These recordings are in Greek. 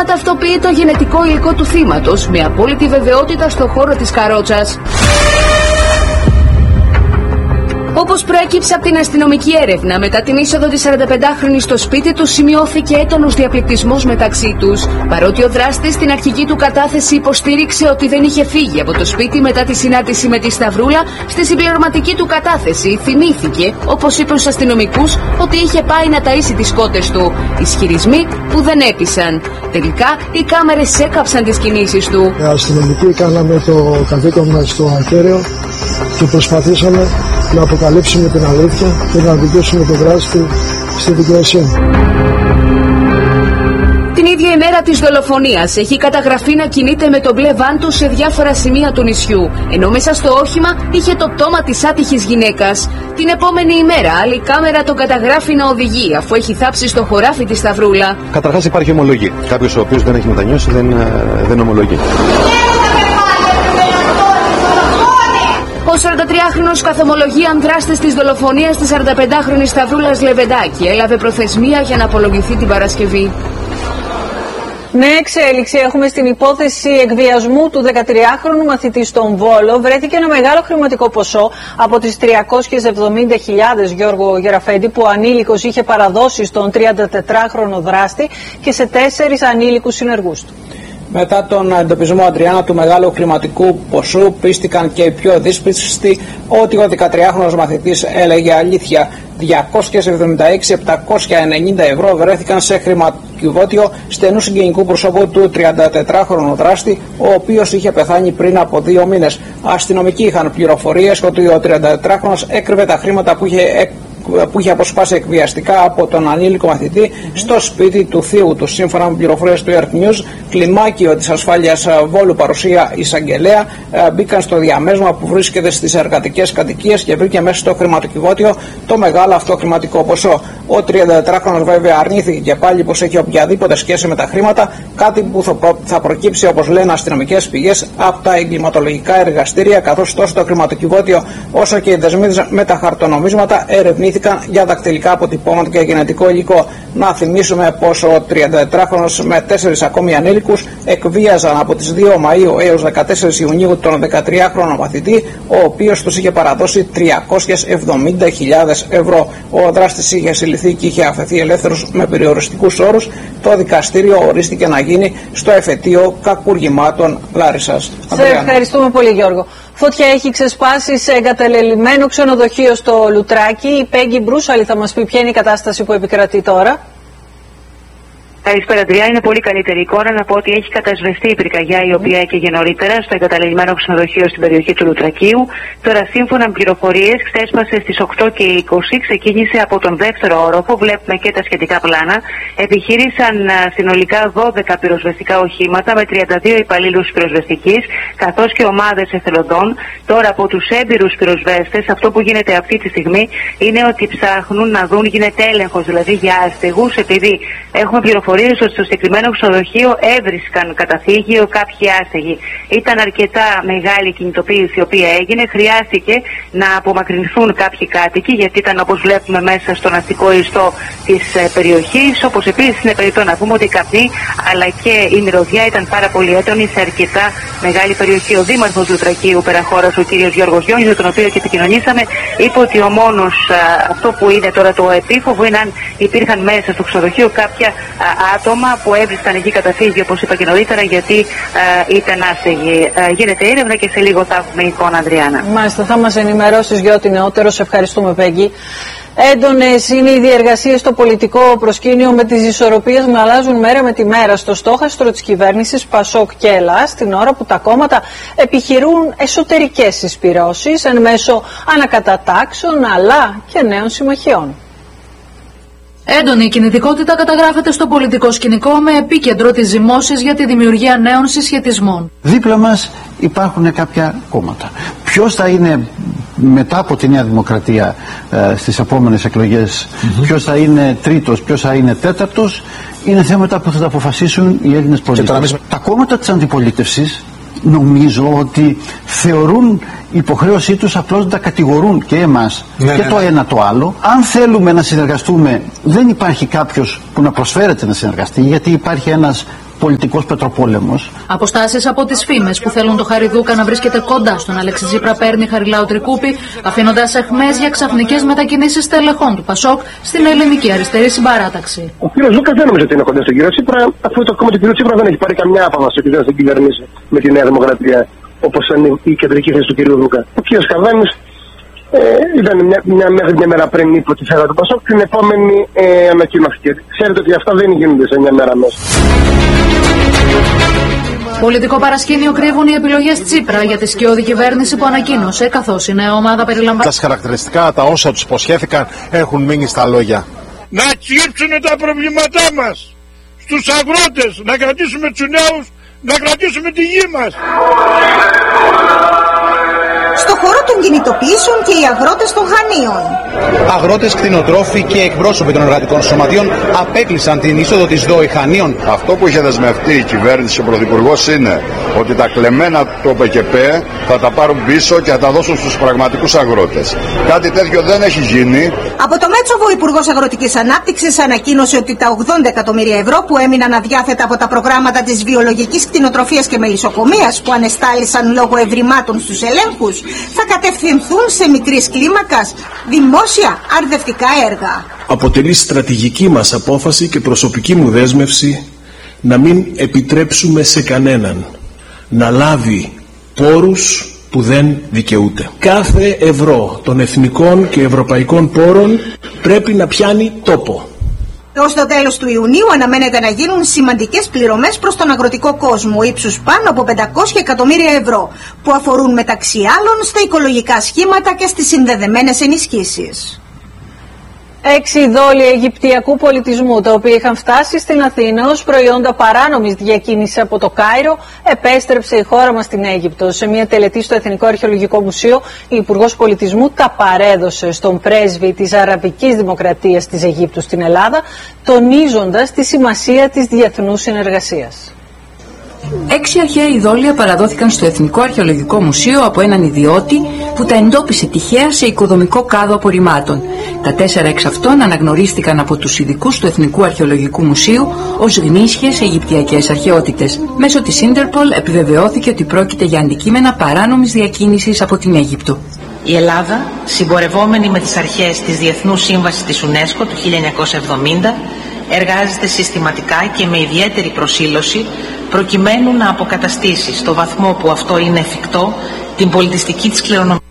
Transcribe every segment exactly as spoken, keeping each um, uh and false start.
ταυτοποιεί το γενετικό υλικό του θύματος με απόλυτη βεβαιότητα στο χώρο της καρότσας. Όπως προέκυψε από την αστυνομική έρευνα, μετά την είσοδο της σαρανταπεντάχρονης στο σπίτι του σημειώθηκε έντονος διαπληκτισμός μεταξύ τους. Παρότι ο δράστης στην αρχική του κατάθεση υποστήριξε ότι δεν είχε φύγει από το σπίτι μετά τη συνάντηση με τη Σταυρούλα, στη συμπληρωματική του κατάθεση θυμήθηκε, όπως είπε στους αστυνομικούς, ότι είχε πάει να ταΐσει τις κότες του. Ισχυρισμοί που δεν έπεισαν. Τελικά οι κάμερες έκαψαν τις κινήσεις του. Οι αστυνομικοί κάναμε το καθήκον μας στο ακέραιο και προσπαθήσαμε να αποκαλύψουμε την αλήθεια και να δικαιώσουμε τον δράστη στη δικαιοσύνη. Την ίδια ημέρα της δολοφονίας έχει καταγραφεί να κινείται με το μπλε βάν του σε διάφορα σημεία του νησιού, ενώ μέσα στο όχημα είχε το πτώμα της άτυχης γυναίκας. Την επόμενη ημέρα άλλη κάμερα τον καταγράφει να οδηγεί, αφού έχει θάψει στο χωράφι τη Σταυρούλα. Καταρχάς υπάρχει ομολογή. Κάποιος ο οποίος δεν έχει μετανιώσει δεν, δεν ομολογεί. Ο σαραντατριάχρονος καθομολογεί αν δράστης της δολοφονίας της σαρανταπεντάχρονης Σταυρούλας Λεβεντάκη έλαβε προθεσμία για να απολογηθεί την Παρασκευή. Νέα εξέλιξη έχουμε στην υπόθεση εκβιασμού του δεκατριάχρονου μαθητή στον Βόλο. Βρέθηκε ένα μεγάλο χρηματικό ποσό από τις τριακόσιες εβδομήντα χιλιάδες, Γιώργο Γεραφέντη, που ο ανήλικος είχε παραδώσει στον τριαντατετράχρονο δράστη και σε τέσσερις ανήλικους συνεργούς του. Μετά τον εντοπισμό, Αντριάννα, του μεγάλου χρηματικού ποσού, πίστηκαν και οι πιο δύσπιστοι ότι ο δεκατριάχρονος μαθητής έλεγε αλήθεια. διακόσιες εβδομήντα έξι χιλιάδες επτακόσια ενενήντα ευρώ βρέθηκαν σε χρηματοκιβώτιο στενού συγγενικού προσώπου του τριαντατετράχρονου δράστη, ο οποίος είχε πεθάνει πριν από δύο μήνες. Αστυνομικοί είχαν πληροφορίες ότι ο τριαντατετράχρονος έκρυβε τα χρήματα που είχε που είχε αποσπάσει εκβιαστικά από τον ανήλικο μαθητή στο σπίτι του θείου του. Σύμφωνα με πληροφορίες του Earth News, κλιμάκιο της ασφάλειας Βόλου, παρουσία εισαγγελέα, μπήκαν στο διαμέσμα που βρίσκεται στις εργατικές κατοικίες και βρήκε μέσα στο χρηματοκιβώτιο το μεγάλο αυτό χρηματικό ποσό. Ο τριαντατετράχρονος βέβαια αρνήθηκε και πάλι πως έχει οποιαδήποτε σχέση με τα χρήματα, κάτι που θα προκύψει, όπως λένε αστυνομικές πηγές, από τα εγκληματολογικά εργαστήρια, καθώς τόσο το χρηματοκιβώτιο όσο και οι δεσμοί με τα χαρτονομίσματα ερευνήθηκαν για δακτυλικά αποτυπώματα και γενετικό υλικό. Να θυμίσουμε πως ο τριαντατετράχρονος με τέσσερις ακόμη ανήλικους εκβίαζαν από τις δύο Μαΐου έως δεκατέσσερις Ιουνίου τον δεκατριάχρονο μαθητή, ο οποίος τους είχε παραδώσει τριακόσιες εβδομήντα χιλιάδες ευρώ. Ο δράστης είχε συλληφθεί και είχε αφαιθεί ελεύθερος με περιοριστικούς όρους. Το δικαστήριο ορίστηκε να γίνει στο εφετείο κακουργημάτων Λάρισσας. Σε ευχαριστούμε πολύ, Γιώργο. Φωτιά έχει ξεσπάσει σε εγκαταλελειμμένο ξενοδοχείο στο Λουτράκι. Η Πέγγι Μπρούσαλη θα μας πει ποια είναι η κατάσταση που επικρατεί τώρα. Καλησπέρα, Αντριά. Είναι πολύ καλύτερη εικόνα να πω ότι έχει κατασβεστεί η πυρκαγιά η οποία έκαιγε νωρίτερα στο εγκαταλελειμμένο ξενοδοχείο στην περιοχή του Λουτρακίου. Τώρα, σύμφωνα με πληροφορίες, ξέσπασε στις οκτώ και είκοσι, ξεκίνησε από τον δεύτερο όροφο. Βλέπουμε και τα σχετικά πλάνα. Επιχείρησαν συνολικά δώδεκα πυροσβεστικά οχήματα με τριάντα δύο υπαλλήλους πυροσβεστικής, καθώς και ομάδες εθελοντών. Τώρα, από τους έμπειρους πυροσβέστες, αυτό που γίνεται αυτή τη στιγμή είναι ότι ψάχνουν να δουν, γίνεται έλεγχος δηλαδή για άστεγους, επειδή έχουμε πληροφορίες ότι στο συγκεκριμένο ξενοδοχείο έβρισκαν καταφύγιο κάποιοι άστεγοι. Ήταν αρκετά μεγάλη η κινητοποίηση η οποία έγινε. Χρειάστηκε να απομακρυνθούν κάποιοι κάτοικοι, γιατί ήταν, όπως βλέπουμε, μέσα στον αστικό ιστό της ε, περιοχής. Όπως επίσης είναι περιττό να πούμε ότι η καπνή αλλά και η μυρωδιά ήταν πάρα πολύ έντονη σε αρκετά μεγάλη περιοχή. Ο δήμαρχος Λουτρακίου Περαχώρας, ο κύριος Γιώργος Γιώνης, με τον οποίο και επικοινωνήσαμε, είπε ότι ο μόνος α, αυτό που είναι τώρα το επίφοβο είναι αν υπήρχαν μέσα στο ξενοδοχείο κάποια α, άτομα που έβρισκαν εκεί καταφύγιο, όπως είπα και νωρίτερα, γιατί α, ήταν άστεγοι. Α, γίνεται έρευνα και σε λίγο θα έχουμε εικόνα, Ανδριάννα. Μάλιστα, θα μας ενημερώσεις για ό,τι νεότερο. Σε ευχαριστούμε, Πέγγι. Έντονες είναι οι διεργασίες στο πολιτικό προσκήνιο, με τις ισορροπίες να αλλάζουν μέρα με τη μέρα στο στόχαστρο της κυβέρνησης Πασόκ και Ελλάς, την ώρα που τα κόμματα επιχειρούν εσωτερικές συσπυρώσεις εν μέσω ανακατατάξεων αλλά και νέων συμμαχιών. Έντονη κινητικότητα καταγράφεται στο πολιτικό σκηνικό, με επίκεντρο τις ζυμώσεις για τη δημιουργία νέων συσχετισμών. Δίπλα μας υπάρχουν κάποια κόμματα. Ποιος θα είναι μετά από τη Νέα Δημοκρατία ε, στις επόμενες εκλογές, mm-hmm. ποιος θα είναι τρίτος, ποιος θα είναι τέταρτος, είναι θέματα που θα τα αποφασίσουν οι Έλληνες πολίτες. Τα κόμματα της αντιπολίτευσης νομίζω ότι θεωρούν υποχρέωσή τους απλώς να τα κατηγορούν και εμάς, ναι, και ναι, το ναι. ένα το άλλο. Αν θέλουμε να συνεργαστούμε, δεν υπάρχει κάποιος που να προσφέρεται να συνεργαστεί, γιατί υπάρχει ένας πολιτικός πετροπόλεμος. Αποστάσεις από τις φήμες που θέλουν το Χαριδούκα να βρίσκεται κοντά στον Αλέξη Τσίπρα παίρνει Χαριλάου Τρικούπη, αφήνοντας αιχμές για ξαφνικές μετακινήσεις στελεχών του Πασόκ στην ελληνική αριστερή συμπαράταξη. Ο κ. Λούκα δεν νομίζω ότι είναι κοντά στον κ. Τσίπρα, αφού το κόμμα του κ. Τσίπρα δεν έχει πάρει καμιά απόφαση ότι δεν θα κυβερνήσει με τη Νέα Δημοκρατία, όπως ήταν η κεντρική θέση του κ. Λούκα. Ο κ. Καβάνης ε, ήταν μια, μια, μέχρι μια μέρα πριν είπε ότι θα του Πασόκ, την επόμενη ε, ανακοινώθηκε. Ξέρετε ότι αυτά δεν γίνονται σε μια μέρα μέσα. Πολιτικό παρασκήνιο κρύβουν οι επιλογές Τσίπρα για τη σκιώδη κυβέρνηση που ανακοίνωσε, καθώς η νέα ομάδα περιλαμβάνει. Τα χαρακτηριστικά, τα όσα τους υποσχέθηκαν έχουν μείνει στα λόγια. Να τσίψουν τα προβλήματά μας στους αγρότες, να κρατήσουμε τους νέους, να κρατήσουμε τη γη μας. Στο χώρο των κινητοποιήσεων και οι αγρότες των Χανίων. Αγρότες, κτηνοτρόφοι και εκπρόσωποι των εργατικών σωματείων απέκλεισαν την είσοδο της ΔΟΗ Χανίων. Αυτό που είχε δεσμευτεί η κυβέρνηση, ο Πρωθυπουργός, είναι ότι τα κλεμμένα του ΠΚΠ θα τα πάρουν πίσω και θα τα δώσουν στους πραγματικούς αγρότες. Κάτι τέτοιο δεν έχει γίνει. Από το Μέτσοβο, ο Υπουργός Αγροτικής Ανάπτυξης ανακοίνωσε ότι τα ογδόντα εκατομμύρια ευρώ που έμειναν αδιάθετα από τα προγράμματα της βιολογικής κτηνοτροφίας και μελισσοκομείας που ανεστάλησαν λόγω ευρημάτων στους ελέγχους θα κατευθυνθούν σε μικρής κλίμακας δημόσια αρδευτικά έργα. Αποτελεί στρατηγική μας απόφαση και προσωπική μου δέσμευση να μην επιτρέψουμε σε κανέναν να λάβει πόρους που δεν δικαιούται. Κάθε ευρώ των εθνικών και ευρωπαϊκών πόρων πρέπει να πιάνει τόπο. Ως το τέλος του Ιουνίου αναμένεται να γίνουν σημαντικές πληρωμές προς τον αγροτικό κόσμο ύψους πάνω από πεντακόσια εκατομμύρια ευρώ που αφορούν μεταξύ άλλων στα οικολογικά σχήματα και στις συνδεδεμένες ενισχύσεις. Έξι δόλοι αιγυπτιακού πολιτισμού, τα οποία είχαν φτάσει στην Αθήνα ως προϊόντα παράνομης διακίνησης από το Κάιρο, επέστρεψε η χώρα μας στην Αίγυπτο. Σε μια τελετή στο Εθνικό Αρχαιολογικό Μουσείο, η Υπουργός Πολιτισμού τα παρέδωσε στον πρέσβη της Αραβικής Δημοκρατίας της Αιγύπτου στην Ελλάδα, τονίζοντας τη σημασία της διεθνούς συνεργασίας. Έξι αρχαία ειδόλια παραδόθηκαν στο Εθνικό Αρχαιολογικό Μουσείο από έναν ιδιώτη που τα εντόπισε τυχαία σε οικοδομικό κάδο απορριμμάτων. Τα τέσσερα εξ αυτών αναγνωρίστηκαν από τους ειδικούς του Εθνικού Αρχαιολογικού Μουσείου ως γνήσιες αιγυπτιακές αρχαιότητες. Μέσω της Ίντερπολ επιβεβαιώθηκε ότι πρόκειται για αντικείμενα παράνομης διακίνησης από την Αίγυπτο. Η Ελλάδα, συμπορευόμενη με τις αρχές της Διεθνούς Σύμβασης της UNESCO του χίλια εννιακόσια εβδομήντα, εργάζεται συστηματικά και με ιδιαίτερη προσήλωση προκειμένου να αποκαταστήσει στο βαθμό που αυτό είναι εφικτό την πολιτιστική της κληρονομιά,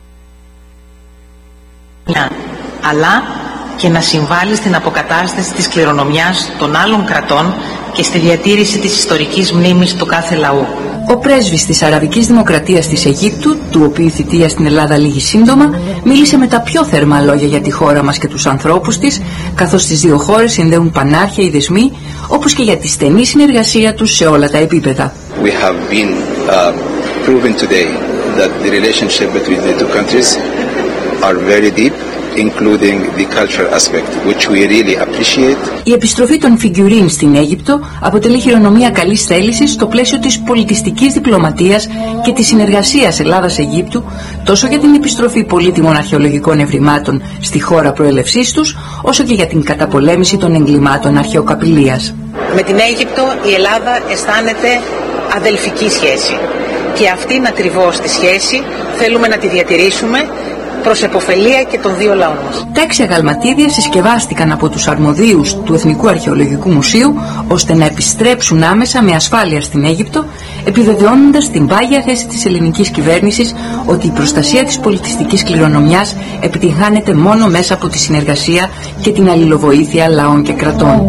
αλλά και να συμβάλλει στην αποκατάσταση της κληρονομιάς των άλλων κρατών και στη διατήρηση της ιστορικής μνήμης του κάθε λαού. Ο πρέσβης της Αραβικής Δημοκρατίας της Αιγύπτου, του οποίου η θητεία στην Ελλάδα λήγει σύντομα, μίλησε με τα πιο θερμά λόγια για τη χώρα μας και τους ανθρώπους της, καθώς τις δύο χώρες συνδέουν πανάρχαιοι δεσμοί, όπως και για τη στενή συνεργασία τους σε όλα τα επίπεδα. We have been uh, proven today that the relationship between the two countries are very deep, including the cultural aspect, which we really appreciate. Η επιστροφή των φιγκουρίν στην Αίγυπτο αποτελεί χειρονομία καλής θέλησης στο πλαίσιο της πολιτιστικής διπλωματίας και της συνεργασίας Ελλάδας-Αιγύπτου, τόσο για την επιστροφή πολύτιμων αρχαιολογικών ευρημάτων στη χώρα προέλευσής τους, όσο και για την καταπολέμηση των εγκλημάτων αρχαιοκαπηλείας. Με την Αίγυπτο η Ελλάδα αισθάνεται αδελφική σχέση και αυτήν ακριβώς τη σχέση θέλουμε να τη διατηρήσουμε προς επωφελία και των δύο λαών μας. Τα έξι αγαλματίδια συσκευάστηκαν από τους αρμοδίους του Εθνικού Αρχαιολογικού Μουσείου ώστε να επιστρέψουν άμεσα με ασφάλεια στην Αίγυπτο, επιβεβαιώνοντας την πάγια θέση της ελληνικής κυβέρνησης ότι η προστασία της πολιτιστικής κληρονομιάς επιτυγχάνεται μόνο μέσα από τη συνεργασία και την αλληλοβοήθεια λαών και κρατών.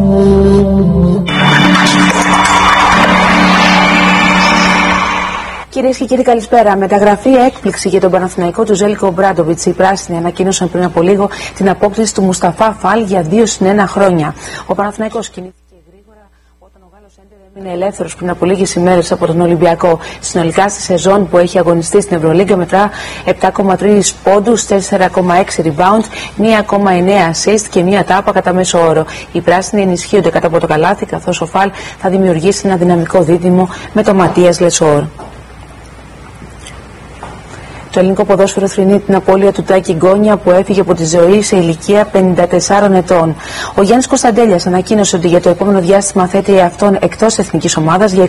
Κυρίες και κύριοι, καλησπέρα. Μεταγραφή έκπληξη για τον Παναθηναϊκό του Ζέλικο Ομπράντοβιτς. Οι πράσινοι ανακοίνωσαν πριν από λίγο την απόκτηση του Μουσταφά Φαλ για δύο συν ένα χρόνια. Ο Παναθηναϊκός κινήθηκε γρήγορα όταν ο Γάλλος Έντερ έμεινε ελεύθερος πριν από λίγες ημέρες από τον Ολυμπιακό. Συνολικά στη σεζόν που έχει αγωνιστεί στην Ευρωλίγκα μετρά επτά κόμμα τρία πόντους, τέσσερα κόμμα έξι rebound, μία κόμμα εννέα assist και μία τάπα κατά μέσο όρο. Οι πράσινοι ενισχύονται κατά από το καλάθι, καθώς ο Φαλ θα δημιουργήσει ένα δυναμικό δίδυμο με τον Ματίας Λεσόρ. Το Το ελληνικό ποδόσφαιρο θρηνεί την απώλεια του Τάκη Γκόνια που έφυγε από τη ζωή σε ηλικία πενήντα τεσσάρων ετών. Ο Γιάννης Κωνσταντέλιας ανακοίνωσε ότι για το επόμενο διάστημα θέτει αυτόν εκτός εθνικής ομάδας για